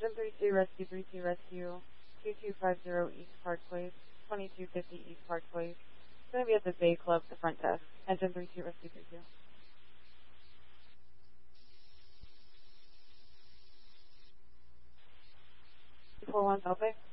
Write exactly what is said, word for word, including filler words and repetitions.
Engine three two Rescue three two Rescue, two two five zero East Park Place, twenty-two fifty East Park Place. It's going to be at the Bay Club, the front desk. Engine three two Rescue three two. two four one South Bay.